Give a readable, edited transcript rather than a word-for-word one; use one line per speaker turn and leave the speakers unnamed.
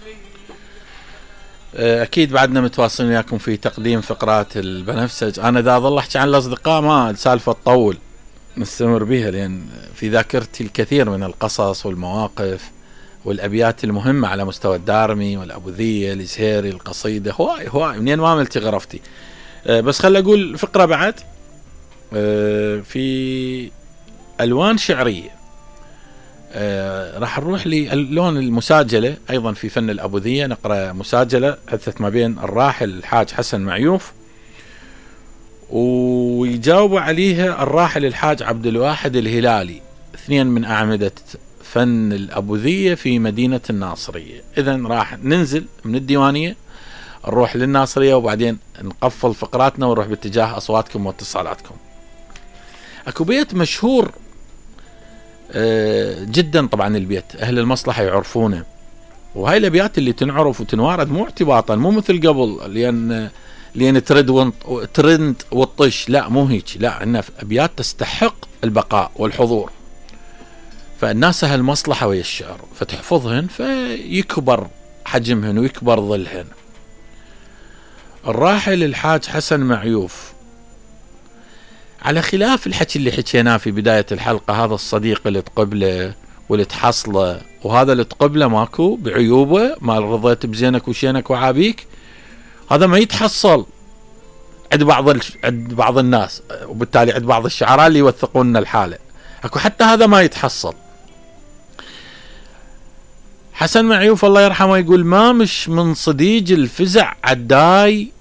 اكيد بعدنا متواصلين وياكم في تقديم فقرات البنفسج. انا اذا اظل احكي عن الاصدقاء ما السالفه تطول، نستمر بها لان في ذاكرتي الكثير من القصص والمواقف والابيات المهمه على مستوى الدارمي والابوذيه الازهيري القصيده، هواي منين ما عملتي غرفتي. بس خل اقول فقره بعد في الوان شعريه. راح نروح للون المساجله ايضا في فن الابوذيه. نقرا مساجله حدثت ما بين الراحل الحاج حسن معيوف ويجاوب عليها الراحل الحاج عبد الواحد الهلالي، اثنين من اعمده فن الابوذيه في مدينه الناصريه. اذا راح ننزل من الديوانيه نروح للناصريه وبعدين نقفل فقراتنا ونروح باتجاه اصواتكم واتصالاتكم. اكو بيت مشهور جدا، طبعا البيت اهل المصلحه يعرفونه، وهاي الابيات اللي تنعرف وتنوارد مو اعتباطا، مو مثل قبل لان ترند والطش، لا مو هيك، لا انها ابيات تستحق البقاء والحضور، فالناس اهل المصلحه ويا الشعر فتحفظهن فيكبر حجمهن ويكبر ظلهن. الراحل الحاج حسن معيوف، على خلاف الحكي اللي حكيناه في بداية الحلقة، هذا الصديق اللي تقبله واللي تحصله وهذا اللي تقبله ماكو بعيوبه، ما رضيت بزينك وشينك وعابيك، هذا ما يتحصل عند بعض الناس، وبالتالي عند بعض الشعراء اللي يوثقون الحالة. اكو حتى هذا ما يتحصل. حسن معيوف الله يرحمه يقول: ما مش من صديج الفزع عداي